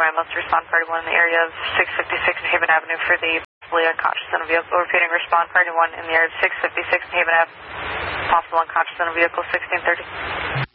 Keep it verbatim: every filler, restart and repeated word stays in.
I must respond party one in the area of six fifty-six Haven Avenue for the possibly unconscious in a vehicle. Repeating, respond party one in the area of six fifty-six Haven Avenue, possible unconscious in a vehicle, sixteen thirty.